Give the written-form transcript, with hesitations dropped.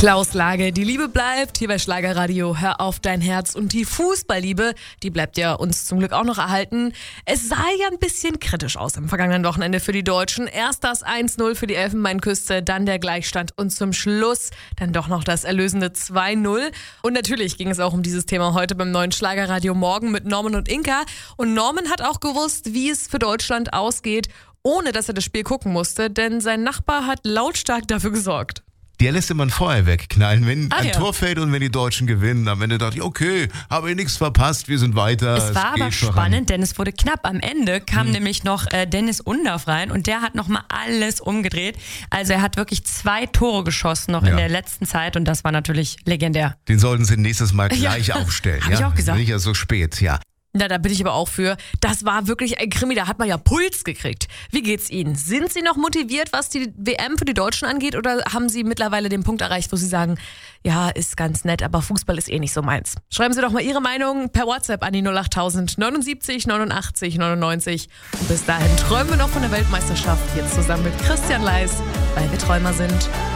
Klaus Lage, die Liebe bleibt hier bei Schlagerradio. Hör auf dein Herz. Und die Fußballliebe, die bleibt ja uns zum Glück auch noch erhalten. Es sah ja ein bisschen kritisch aus am vergangenen Wochenende für die Deutschen. Erst das 1-0 für die Elfenbeinküste, dann der Gleichstand und zum Schluss dann doch noch das erlösende 2-0. Und natürlich ging es auch um dieses Thema heute beim neuen Schlagerradio Morgen mit Norman und Inka. Und Norman hat auch gewusst, wie es für Deutschland ausgeht, ohne dass er das Spiel gucken musste, denn sein Nachbar hat lautstark dafür gesorgt. Der lässt immer ein Feuerwerk knallen, wenn ein Tor fällt und wenn die Deutschen gewinnen. Am Ende dachte ich, okay, habe ich nichts verpasst, wir sind weiter. Es war aber spannend, denn es wurde knapp. Am Ende kam nämlich noch Dennis Undaff rein und der hat nochmal alles umgedreht. Also er hat wirklich 2 Tore geschossen noch in der letzten Zeit und das war natürlich legendär. Den sollten sie nächstes Mal gleich aufstellen. Hab ich auch gesagt. Nicht ja so spät, ja. Na, da bin ich aber auch für. Das war wirklich ein Krimi, da hat man ja Puls gekriegt. Wie geht's Ihnen? Sind Sie noch motiviert, was die WM für die Deutschen angeht, oder haben Sie mittlerweile den Punkt erreicht, wo Sie sagen, ja, ist ganz nett, aber Fußball ist eh nicht so meins? Schreiben Sie doch mal Ihre Meinung per WhatsApp an die 08000 79 89 99. Und bis dahin träumen wir noch von der Weltmeisterschaft, jetzt zusammen mit Christian Leis, weil wir Träumer sind.